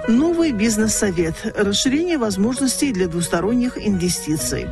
Новый бизнес-совет. Расширение возможностей для двусторонних инвестиций.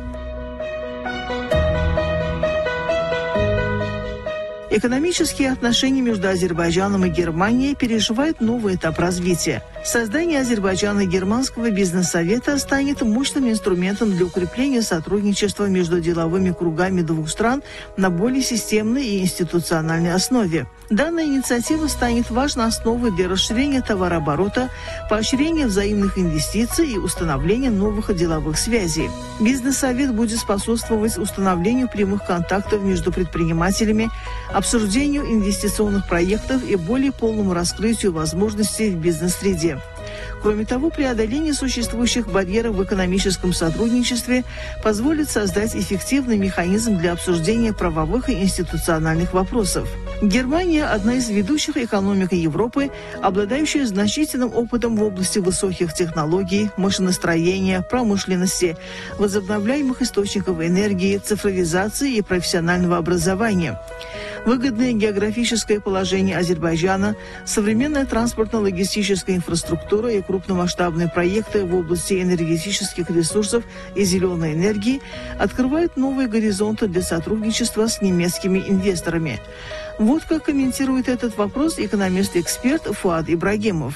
Экономические отношения между Азербайджаном и Германией переживают новый этап развития. Создание Азербайджано-германского бизнес-совета станет мощным инструментом для укрепления сотрудничества между деловыми кругами двух стран на более системной и институциональной основе. Данная инициатива станет важной основой для расширения товарооборота, поощрения взаимных инвестиций и установления новых деловых связей. Бизнес-совет будет способствовать установлению прямых контактов между предпринимателями, обсуждению инвестиционных проектов и более полному раскрытию возможностей в бизнес-среде. Кроме того, преодоление существующих барьеров в экономическом сотрудничестве позволит создать эффективный механизм для обсуждения правовых и институциональных вопросов. Германия – одна из ведущих экономик Европы, обладающая значительным опытом в области высоких технологий, машиностроения, промышленности, возобновляемых источников энергии, цифровизации и профессионального образования. Выгодное географическое положение Азербайджана, современная транспортно-логистическая инфраструктура и крупномасштабные проекты в области энергетических ресурсов и зеленой энергии открывают новые горизонты для сотрудничества с немецкими инвесторами. Вот как комментирует этот вопрос экономист-эксперт Фуад Ибрагимов.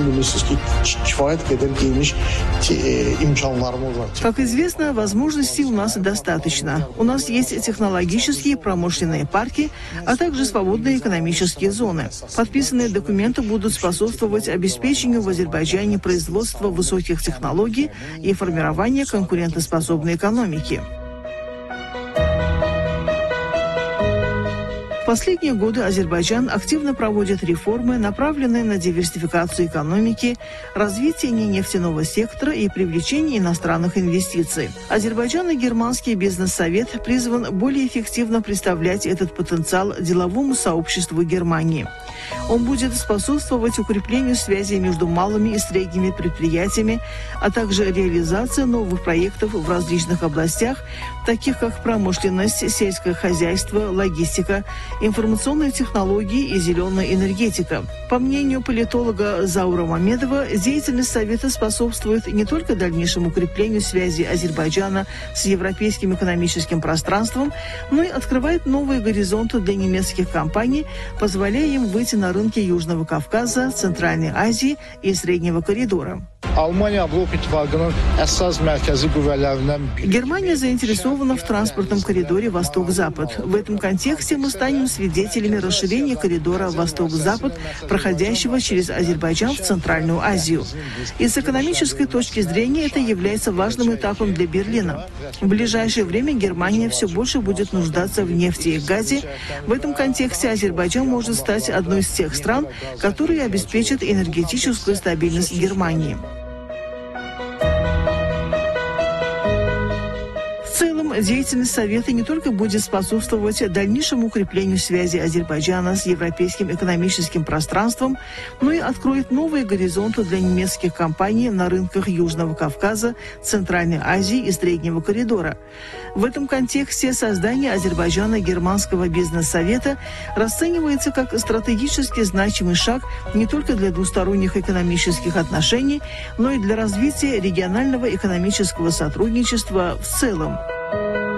Как известно, возможностей у нас достаточно. У нас есть технологические промышленные парки, а также свободные экономические зоны. Подписанные документы будут способствовать обеспечению в Азербайджане производства высоких технологий и формирования конкурентоспособной экономики. В последние годы Азербайджан активно проводит реформы, направленные на диверсификацию экономики, развитие нефтяного сектора и привлечение иностранных инвестиций. Азербайджано-германский бизнес-совет призван более эффективно представлять этот потенциал деловому сообществу Германии. Он будет способствовать укреплению связей между малыми и средними предприятиями, а также реализации новых проектов в различных областях, таких как промышленность, сельское хозяйство, логистика, информационные технологии и зеленая энергетика. По мнению политолога Заура Мамедова, деятельность Совета способствует не только дальнейшему укреплению связи Азербайджана с европейским экономическим пространством, но и открывает новые горизонты для немецких компаний, позволяя им выйти на рынки Южного Кавказа, Центральной Азии и Среднего коридора. Германия заинтересована в транспортном коридоре Восток-Запад. В этом контексте мы станем свидетелями расширения коридора Восток-Запад, проходящего через Азербайджан в Центральную Азию. И с экономической точки зрения это является важным этапом для Берлина. В ближайшее время Германия все больше будет нуждаться в нефти и газе. В этом контексте Азербайджан может стать одной из тех стран, которые обеспечат энергетическую стабильность Германии. В целом, деятельность Совета не только будет способствовать дальнейшему укреплению связи Азербайджана с европейским экономическим пространством, но и откроет новые горизонты для немецких компаний на рынках Южного Кавказа, Центральной Азии и Среднего коридора. В этом контексте создание Азербайджано-германского бизнес-совета расценивается как стратегически значимый шаг не только для двусторонних экономических отношений, но и для развития регионального экономического сотрудничества в целом.